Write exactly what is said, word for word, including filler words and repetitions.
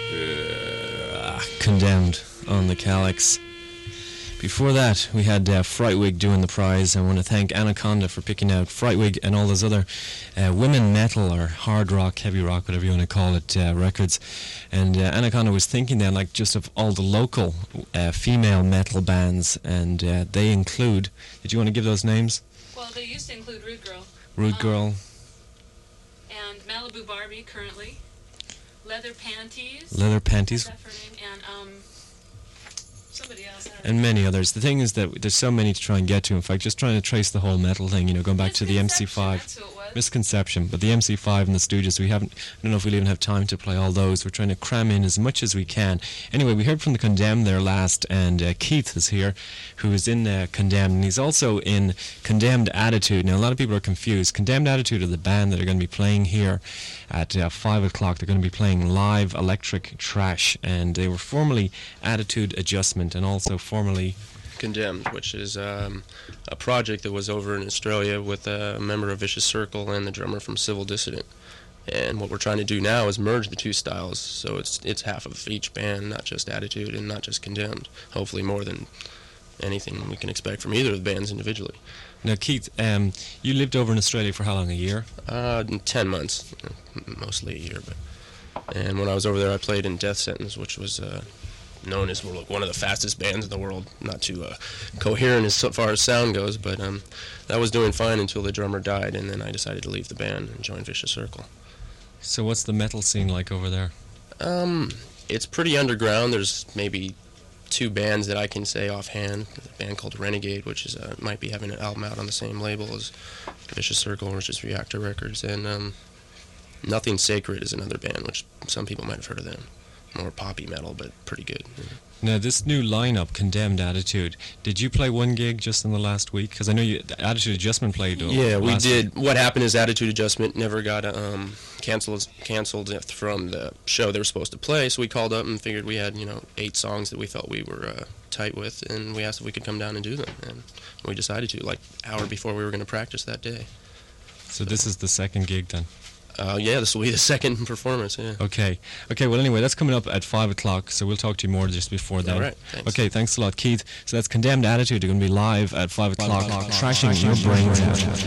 Uh, Condemned on the Calyx. Before that, we had uh, Frightwig doing the prize. I want to thank Anaconda for picking out Frightwig and all those other uh, women metal or hard rock, heavy rock, whatever you want to call it, uh, records. And uh, Anaconda was thinking then, like, just of all the local uh, female metal bands, and uh, they include. Did you want to give those names? Well, they used to include Rude Girl. Rude um, Girl. And Malibu Barbie currently. Leather Panties. Leather Panties. What's that for name? And um, somebody else. I don't And know. many others. The thing is that there's so many to try and get to. In fact, just trying to trace the whole metal thing, you know, going back to the M C five. That's who it was. Misconception, but the M C five and the Stooges, we haven't, I don't know if we'll even have time to play all those. We're trying to cram in as much as we can. Anyway, we heard from the Condemned there last, and uh, Keith is here, who is in uh, Condemned, and he's also in Condemned Attitude. Now, a lot of people are confused. Condemned Attitude are the band that are going to be playing here at uh, five o'clock. They're going to be playing live electric trash, and they were formerly Attitude Adjustment, and also formerly Condemned, which is um, a project that was over in Australia with a member of Vicious Circle and the drummer from Civil Dissident. And what we're trying to do now is merge the two styles, so it's it's half of each band, not just Attitude and not just Condemned. Hopefully more than anything we can expect from either of the bands individually. Now, Keith, um, you lived over in Australia for how long? A year? Uh, ten months, mostly a year. But and when I was over there, I played in Death Sentence, which was uh, known as one of the fastest bands in the world. Not too uh, coherent as far as sound goes, but um, that was doing fine until the drummer died, and then I decided to leave the band and join Vicious Circle. So what's the metal scene like over there? Um, it's pretty underground. There's maybe two bands that I can say offhand. A band called Renegade, which is uh, might be having an album out on the same label as Vicious Circle, which is Reactor Records, and um, Nothing Sacred is another band, which some people might have heard of them. More poppy metal, but pretty good. Now, this new lineup, Condemned Attitude, did you play one gig just in the last week? Because I know you Attitude Adjustment played. Yeah, we last did. week. What happened is Attitude Adjustment never got um, canceled canceled from the show they were supposed to play, so we called up and figured we had, you know, eight songs that we felt we were uh, tight with, and we asked if we could come down and do them, and we decided to, like, an hour before we were going to practice that day. So this is the second gig then? Uh, yeah, this will be the second performance, yeah. Okay. Okay, well, anyway, that's coming up at five o'clock, so we'll talk to you more just before then. All right, thanks. Okay, thanks a lot, Keith. So that's Condemned Attitude. They're going to be live at five o'clock, trashing your brains out.